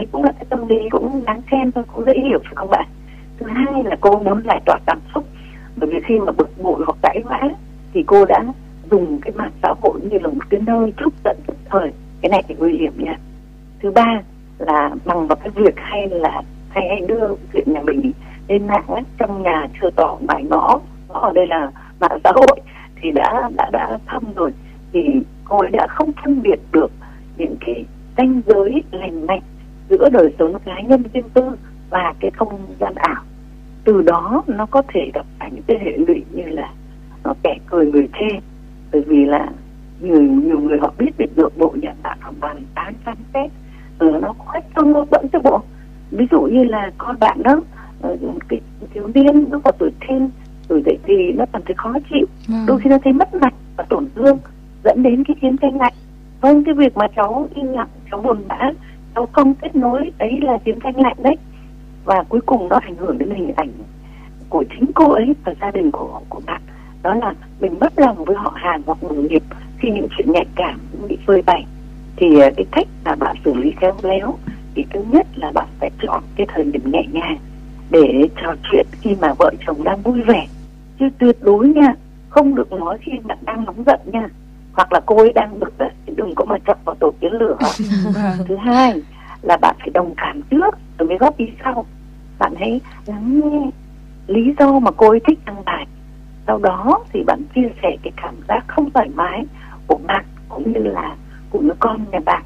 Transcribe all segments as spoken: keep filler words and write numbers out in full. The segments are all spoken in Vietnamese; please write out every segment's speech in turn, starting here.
cũng là cái tâm lý cũng đáng khen thôi, cũng dễ hiểu phải không bạn? Thứ hai là cô muốn giải tỏa cảm xúc, bởi vì khi mà bực bội hoặc cãi vã thì cô đã dùng cái mạng xã hội như là một cái nơi trút giận tức thời. Cái này thì nguy hiểm nha. Thứ ba là bằng vào cái việc hay là hay hay đưa chuyện nhà mình lên mạng ấy, trong nhà chưa tỏ bài ngõ, ngõ ở đây là mạng xã hội thì đã đã đã thâm rồi, thì cô ấy đã không phân biệt được những cái ranh giới lành mạnh giữa đời sống cá nhân riêng tư và cái không gian ảo. Từ đó nó có thể gặp phải những cái hệ lụy như là nó kẻ cười người chê, bởi vì là nhiều nhiều người họ biết được được bộ nhận bạn họ bàn tán phán xét, ừ, nó khoét trong mâu thuẫn cho bộ. Ví dụ như là con bạn đó, cái thiếu niên nó có tuổi teen, tuổi dậy thì nó cảm thấy khó chịu, ừ. đôi khi nó thấy mất mặt và tổn thương, dẫn đến cái chiến tranh lạnh. Vâng, cái việc mà cháu im lặng, cháu buồn bã, cháu không kết nối, đấy là chiến tranh lạnh đấy. Và cuối cùng nó ảnh hưởng đến hình ảnh của chính cô ấy và gia đình của của bạn. Đó là mình mất lòng với họ hàng hoặc đồng nghiệp khi những chuyện nhạy cảm bị phơi bày. Thì cái cách là bạn xử lý khéo léo thì thứ nhất là bạn phải chọn cái thời điểm nhẹ nhàng để trò chuyện khi mà vợ chồng đang vui vẻ, chứ tuyệt đối nha không được nói khi bạn đang nóng giận nha, hoặc là cô ấy đang bực thì đừng có mà chọc vào tổ kiến lửa. Thứ hai là bạn phải đồng cảm trước rồi mới góp ý sau. Bạn hãy lắng nghe lý do mà cô ấy thích đăng bài, sau đó thì bạn chia sẻ cái cảm giác không thoải mái của bạn cũng như là của đứa con nhà bạn,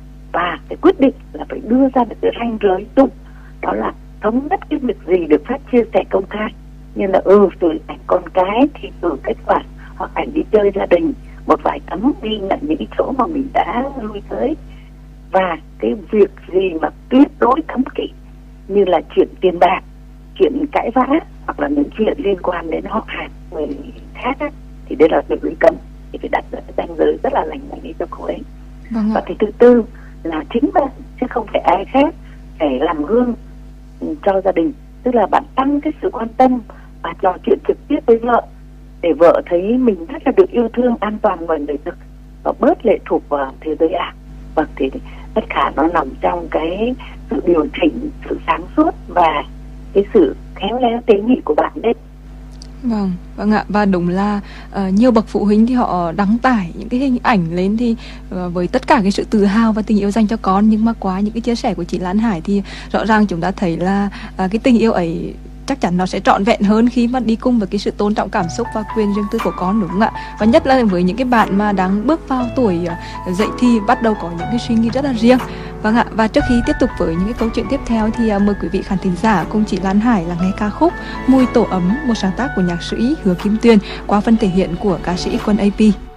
và cái quyết định là phải đưa ra được cái ranh giới chung, đó là thống nhất cái việc gì được phép chia sẻ công khai, như là ừ từ ảnh con cái thì từ kết quả, hoặc ảnh đi chơi gia đình, một vài tấm ghi nhận những cái chỗ mà mình đã lui tới, và cái việc gì mà tuyệt đối cấm kỵ như là chuyện tiền bạc, chuyện cãi vã hoặc là những chuyện liên quan đến họ hàng người khác á, thì đây là việc lý cấm, thì phải đặt ranh giới rất là lành mạnh đi cho cô ấy. Vâng. Và thì thứ tư là chính bạn chứ không phải ai khác phải làm gương cho gia đình, tức là bạn tăng cái sự quan tâm và trò chuyện trực tiếp với vợ để vợ thấy mình rất là được yêu thương, an toàn và đời thực và bớt lệ thuộc vào thế giới ảo. Vâng, thì tất cả nó nằm trong cái sự điều chỉnh, sự sáng suốt và cái sự khéo léo tế nhị của bạn đấy. Vâng, vâng ạ. Và đúng là uh, nhiều bậc phụ huynh thì họ đăng tải những cái hình ảnh lên thì uh, với tất cả cái sự tự hào và tình yêu dành cho con, nhưng mà qua những cái chia sẻ của chị Lan Hải thì rõ ràng chúng ta thấy là uh, cái tình yêu ấy chắc chắn nó sẽ trọn vẹn hơn khi mà đi cùng với cái sự tôn trọng cảm xúc và quyền riêng tư của con, đúng không ạ? Và nhất là với những cái bạn mà đang bước vào tuổi uh, dậy thì bắt đầu có những cái suy nghĩ rất là riêng. Vâng ạ, và trước khi tiếp tục với những cái câu chuyện tiếp theo thì uh, mời quý vị khán thính giả cùng chị Lan Hải là nghe ca khúc Mùi tổ ấm, một sáng tác của nhạc sĩ Hứa Kim Tuyền qua phần thể hiện của ca sĩ Quân a pê.